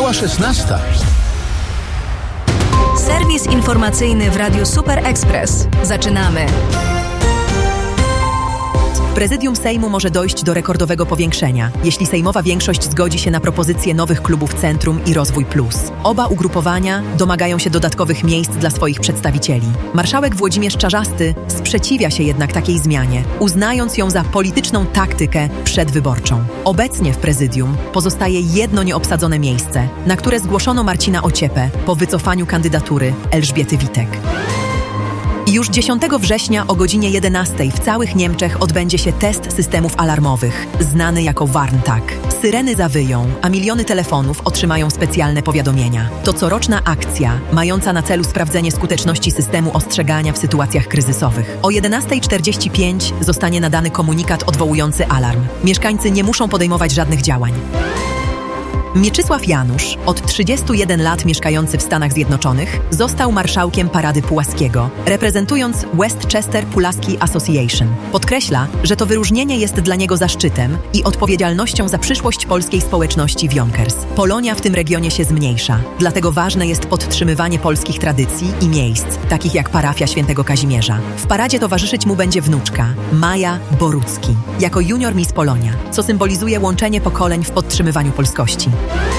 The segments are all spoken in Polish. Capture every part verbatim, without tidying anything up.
Minęła szesnasta. Serwis informacyjny w Radiu Super Express. Zaczynamy. W Prezydium Sejmu może dojść do rekordowego powiększenia, jeśli sejmowa większość zgodzi się na propozycję nowych klubów Centrum i Rozwój Plus. Oba ugrupowania domagają się dodatkowych miejsc dla swoich przedstawicieli. Marszałek Włodzimierz Czarzasty sprzeciwia się jednak takiej zmianie, uznając ją za polityczną taktykę przedwyborczą. Obecnie w Prezydium pozostaje jedno nieobsadzone miejsce, na które zgłoszono Marcina Ociepę po wycofaniu kandydatury Elżbiety Witek. Już dziesiątego września o godzinie jedenastej w całych Niemczech odbędzie się test systemów alarmowych, znany jako Warntag. Syreny zawyją, a miliony telefonów otrzymają specjalne powiadomienia. To coroczna akcja, mająca na celu sprawdzenie skuteczności systemu ostrzegania w sytuacjach kryzysowych. O jedenastej czterdzieści pięć zostanie nadany komunikat odwołujący alarm. Mieszkańcy nie muszą podejmować żadnych działań. Mieczysław Janusz, od trzydziestu jeden lat mieszkający w Stanach Zjednoczonych, został marszałkiem Parady Pułaskiego, reprezentując Westchester Pulaski Association. Podkreśla, że to wyróżnienie jest dla niego zaszczytem i odpowiedzialnością za przyszłość polskiej społeczności w Yonkers. Polonia w tym regionie się zmniejsza, dlatego ważne jest podtrzymywanie polskich tradycji i miejsc, takich jak parafia Świętego Kazimierza. W paradzie towarzyszyć mu będzie wnuczka, Maja Borucki, jako junior Miss Polonia, co symbolizuje łączenie pokoleń w podtrzymywaniu polskości.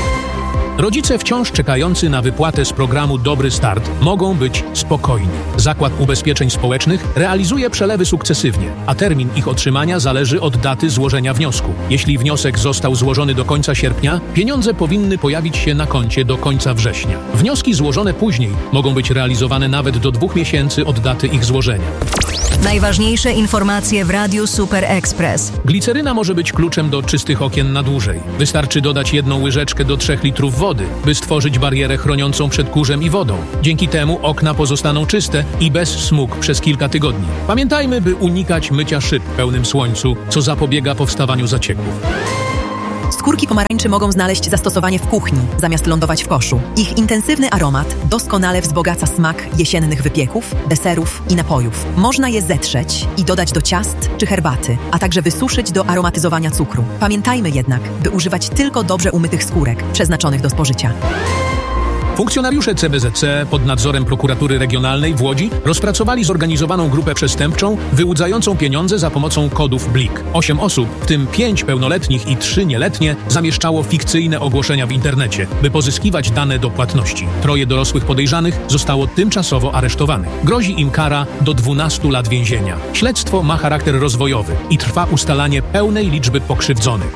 Rodzice wciąż czekający na wypłatę z programu Dobry Start mogą być spokojni. Zakład Ubezpieczeń Społecznych realizuje przelewy sukcesywnie, a termin ich otrzymania zależy od daty złożenia wniosku. Jeśli wniosek został złożony do końca sierpnia, pieniądze powinny pojawić się na koncie do końca września. Wnioski złożone później mogą być realizowane nawet do dwóch miesięcy od daty ich złożenia. Najważniejsze informacje w Radiu Super Express. Gliceryna może być kluczem do czystych okien na dłużej. Wystarczy dodać jedną łyżeczkę do trzech litrów wody, by stworzyć barierę chroniącą przed kurzem i wodą. Dzięki temu okna pozostaną czyste i bez smug przez kilka tygodni. Pamiętajmy, by unikać mycia szyb w pełnym słońcu, co zapobiega powstawaniu zacieków. Skórki pomarańczy mogą znaleźć zastosowanie w kuchni, zamiast lądować w koszu. Ich intensywny aromat doskonale wzbogaca smak jesiennych wypieków, deserów i napojów. Można je zetrzeć i dodać do ciast czy herbaty, a także wysuszyć do aromatyzowania cukru. Pamiętajmy jednak, by używać tylko dobrze umytych skórek, przeznaczonych do spożycia. Funkcjonariusze C B Z C pod nadzorem Prokuratury Regionalnej w Łodzi rozpracowali zorganizowaną grupę przestępczą wyłudzającą pieniądze za pomocą kodów Blik. Osiem osób, w tym pięć pełnoletnich i trzy nieletnie, zamieszczało fikcyjne ogłoszenia w internecie, by pozyskiwać dane do płatności. Troje dorosłych podejrzanych zostało tymczasowo aresztowanych. Grozi im kara do dwunastu lat więzienia. Śledztwo ma charakter rozwojowy i trwa ustalanie pełnej liczby pokrzywdzonych.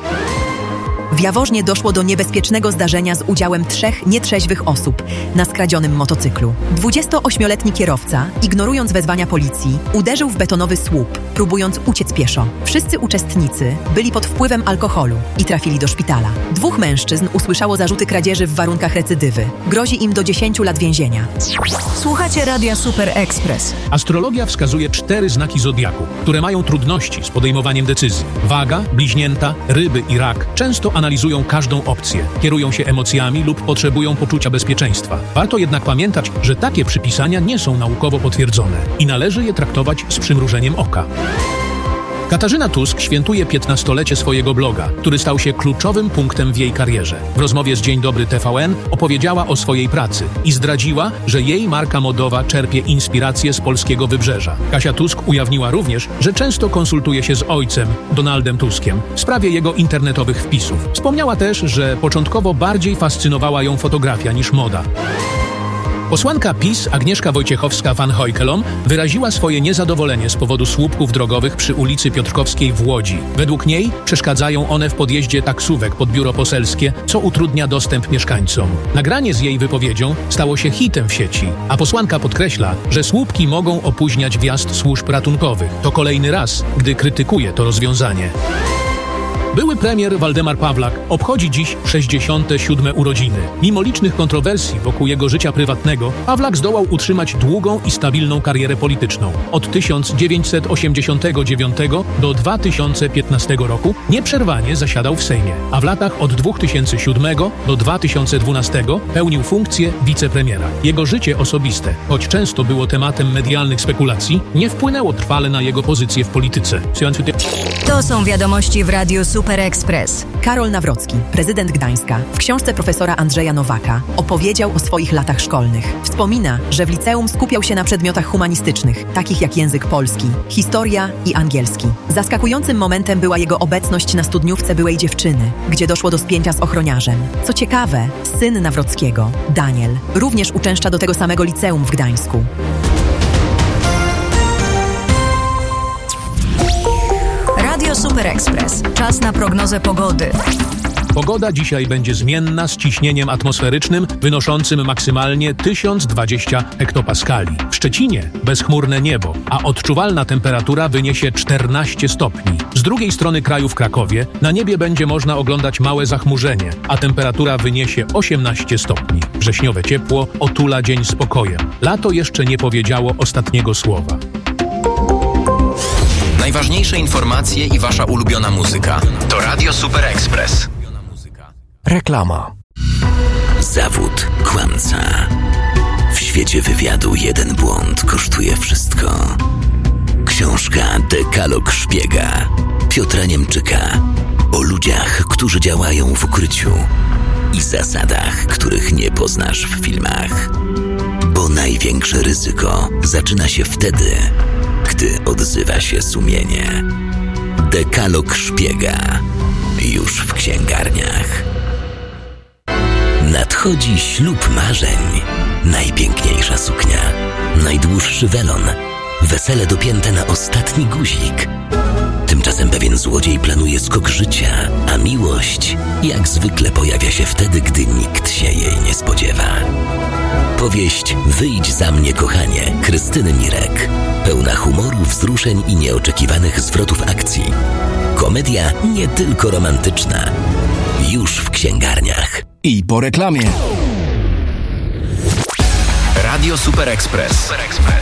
W Jaworznie doszło do niebezpiecznego zdarzenia z udziałem trzech nietrzeźwych osób na skradzionym motocyklu. dwudziestoośmioletni kierowca, ignorując wezwania policji, uderzył w betonowy słup, próbując uciec pieszo. Wszyscy uczestnicy byli pod wpływem alkoholu i trafili do szpitala. Dwóch mężczyzn usłyszało zarzuty kradzieży w warunkach recydywy. Grozi im do dziesięciu lat więzienia. Słuchacie Radia Super Express. Astrologia wskazuje cztery znaki zodiaku, które mają trudności z podejmowaniem decyzji. Waga, bliźnięta, ryby i rak często analizują każdą opcję, kierują się emocjami lub potrzebują poczucia bezpieczeństwa. Warto jednak pamiętać, że takie przypisania nie są naukowo potwierdzone i należy je traktować z przymrużeniem oka. Katarzyna Tusk świętuje piętnastolecie swojego bloga, który stał się kluczowym punktem w jej karierze. W rozmowie z Dzień Dobry T V N opowiedziała o swojej pracy i zdradziła, że jej marka modowa czerpie inspirację z polskiego wybrzeża. Kasia Tusk ujawniła również, że często konsultuje się z ojcem, Donaldem Tuskiem, w sprawie jego internetowych wpisów. Wspomniała też, że początkowo bardziej fascynowała ją fotografia niż moda. Posłanka PiS Agnieszka Wojciechowska-Van Heukelom wyraziła swoje niezadowolenie z powodu słupków drogowych przy ulicy Piotrkowskiej w Łodzi. Według niej przeszkadzają one w podjeździe taksówek pod biuro poselskie, co utrudnia dostęp mieszkańcom. Nagranie z jej wypowiedzią stało się hitem w sieci, a posłanka podkreśla, że słupki mogą opóźniać wjazd służb ratunkowych. To kolejny raz, gdy krytykuje to rozwiązanie. Były premier Waldemar Pawlak obchodzi dziś sześćdziesiąte siódme urodziny. Mimo licznych kontrowersji wokół jego życia prywatnego, Pawlak zdołał utrzymać długą i stabilną karierę polityczną. Od tysiąc dziewięćset osiemdziesiątego dziewiątego do dwa tysiące piętnastego roku nieprzerwanie zasiadał w Sejmie, a w latach od dwa tysiące siódmego do dwa tysiące dwunastego pełnił funkcję wicepremiera. Jego życie osobiste, choć często było tematem medialnych spekulacji, nie wpłynęło trwale na jego pozycję w polityce. To są wiadomości w Radiu Super Super Express. Karol Nawrocki, prezydent Gdańska, w książce profesora Andrzeja Nowaka opowiedział o swoich latach szkolnych. Wspomina, że w liceum skupiał się na przedmiotach humanistycznych, takich jak język polski, historia i angielski. Zaskakującym momentem była jego obecność na studniówce byłej dziewczyny, gdzie doszło do spięcia z ochroniarzem. Co ciekawe, syn Nawrockiego, Daniel, również uczęszcza do tego samego liceum w Gdańsku. Radio Super Express. Czas na prognozę pogody. Pogoda dzisiaj będzie zmienna z ciśnieniem atmosferycznym wynoszącym maksymalnie tysiąc dwadzieścia hektopaskali. W Szczecinie bezchmurne niebo, a odczuwalna temperatura wyniesie czternaście stopni. Z drugiej strony kraju w Krakowie na niebie będzie można oglądać małe zachmurzenie, a temperatura wyniesie osiemnaście stopni. Wrześniowe ciepło otula dzień spokojem. Lato jeszcze nie powiedziało ostatniego słowa. Najważniejsze informacje i wasza ulubiona muzyka to Radio Super Express. Reklama. Zawód kłamca. W świecie wywiadu jeden błąd kosztuje wszystko. Książka Dekalog szpiega Piotra Niemczyka o ludziach, którzy działają w ukryciu i zasadach, których nie poznasz w filmach. Bo największe ryzyko zaczyna się wtedy, gdy odzywa się sumienie. Dekalog szpiega już w księgarniach. Nadchodzi ślub marzeń. Najpiękniejsza suknia, najdłuższy welon, wesele dopięte na ostatni guzik. Tymczasem pewien złodziej planuje skok życia, a miłość jak zwykle pojawia się wtedy, gdy nikt się jej nie spodziewa. Powieść Wyjdź za mnie, kochanie, Krystyny Mirek. Pełna humoru, wzruszeń i nieoczekiwanych zwrotów akcji. Komedia nie tylko romantyczna. Już w księgarniach. I po reklamie. Radio Super Express. Super Express.